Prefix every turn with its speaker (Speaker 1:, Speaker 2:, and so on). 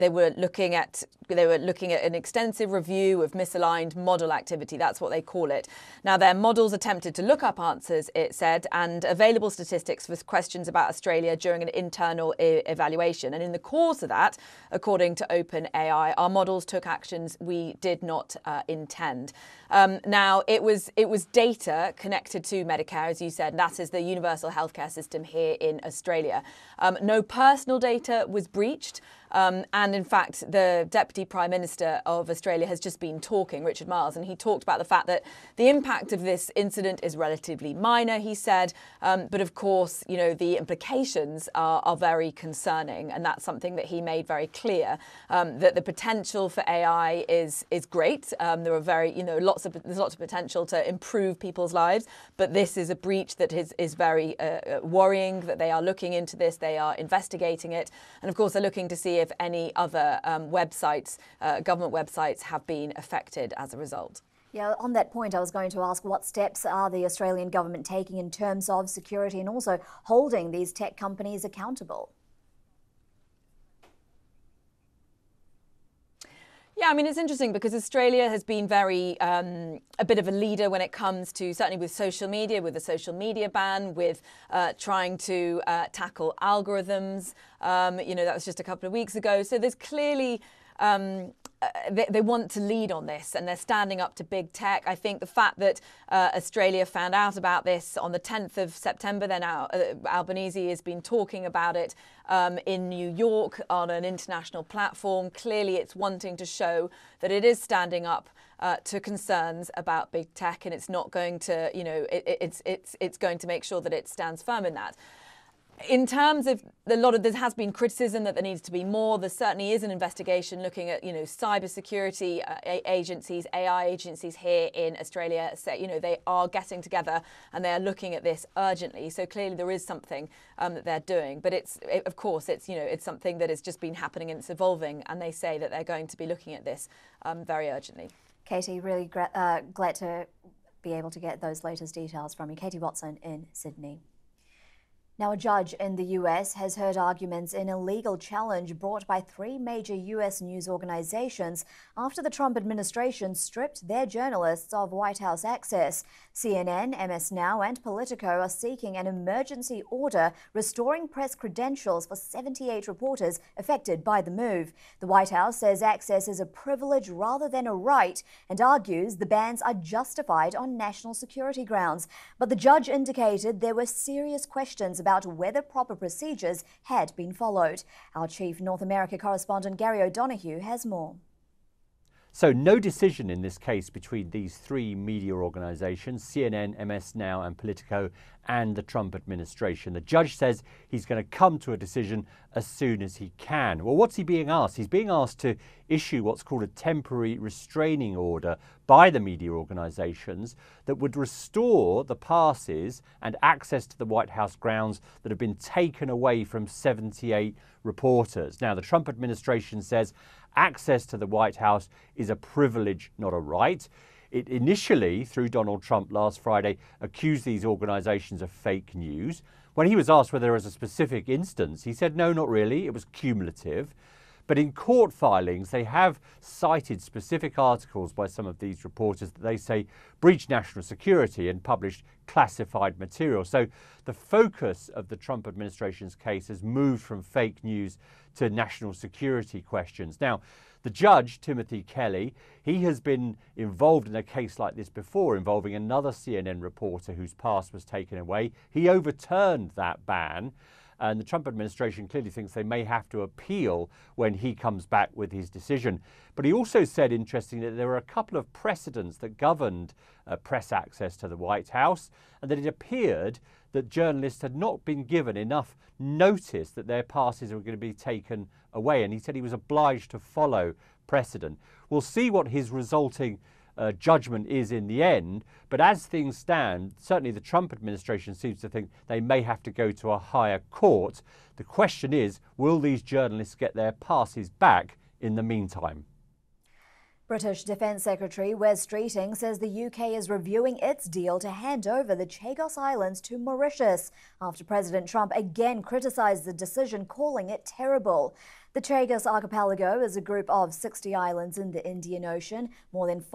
Speaker 1: They were looking at an extensive review of misaligned model activity. That's what they call it. Now, their models attempted to look up answers, it said, and available statistics for questions about Australia during an internal evaluation. And in the course of that, according to OpenAI, our models took actions we did not intend. Now, it was data connected to Medicare, as you said, and that is the universal healthcare system here in Australia. No personal data was breached. And in fact, the Deputy Prime Minister of Australia has just been talking, Richard Marles, and he talked about the fact that the impact of this incident is relatively minor, he said. But of course, you know, the implications are very concerning. And that's something that he made very clear, that the potential for AI is great. There are there's lots of potential to improve people's lives. But this is a breach that is very worrying, that they are looking into this. They are investigating it. And of course, they're looking to see if any other websites, government websites, have been affected as a result.
Speaker 2: Yeah, on that point, I was going to ask, what steps are the Australian government taking in terms of security and also holding these tech companies accountable?
Speaker 1: Yeah, I mean, it's interesting because Australia has been very a bit of a leader when it comes to, certainly with social media, with the social media ban, with trying to tackle algorithms. You know, that was just a couple of weeks ago. So there's clearly they want to lead on this, and they're standing up to big tech. I think the fact that Australia found out about this on the 10th of September, then Albanese has been talking about it in New York on an international platform. Clearly, it's wanting to show that it is standing up to concerns about big tech, and it's not going to, you know, it's going to make sure that it stands firm in that. In terms of there has been criticism that there needs to be more. There certainly is an investigation looking at, you know, cybersecurity agencies, AI agencies here in Australia. So, you know, they are getting together and they are looking at this urgently. So clearly there is something that they're doing. But of course, it's something that has just been happening and it's evolving. And they say that they're going to be looking at this very urgently.
Speaker 2: Katie, really glad to be able to get those latest details from you. Katie Watson in Sydney. Now, a judge in the US has heard arguments in a legal challenge brought by 3 major US news organizations after the Trump administration stripped their journalists of White House access. CNN, MS Now and Politico are seeking an emergency order restoring press credentials for 78 reporters affected by the move. The White House says access is a privilege rather than a right and argues the bans are justified on national security grounds. But the judge indicated there were serious questions about whether proper procedures had been followed. Our chief North America correspondent Gary O'Donoghue has more.
Speaker 3: So no decision in this case between these 3 media organisations, CNN, MS Now and Politico, and the Trump administration. The judge says he's going to come to a decision as soon as he can. Well, what's he being asked? He's being asked to issue what's called a temporary restraining order by the media organisations that would restore the passes and access to the White House grounds that have been taken away from 78 reporters. Now, the Trump administration says access to the White House is a privilege, not a right. It initially, through Donald Trump last Friday, accused these organisations of fake news. When he was asked whether there was a specific instance, he said, no, not really. It was cumulative. But in court filings, they have cited specific articles by some of these reporters that they say breached national security and published classified material. So the focus of the Trump administration's case has moved from fake news to national security questions. Now, the judge, Timothy Kelly, he has been involved in a case like this before involving another CNN reporter whose pass was taken away. He overturned that ban. And the Trump administration clearly thinks they may have to appeal when he comes back with his decision. But he also said, interestingly, that there were a couple of precedents that governed press access to the White House, and that it appeared that journalists had not been given enough notice that their passes were going to be taken away. And he said he was obliged to follow precedent. We'll see what his resulting judgment is in the end, but as things stand, certainly the Trump administration seems to think they may have to go to a higher court. The question is, will these journalists get their passes back in the meantime?
Speaker 2: British Defence Secretary Wes Streeting says the UK is reviewing its deal to hand over the Chagos Islands to Mauritius after President Trump again criticised the decision, calling it terrible. The Chagos Archipelago is a group of 60 islands in the Indian Ocean. More than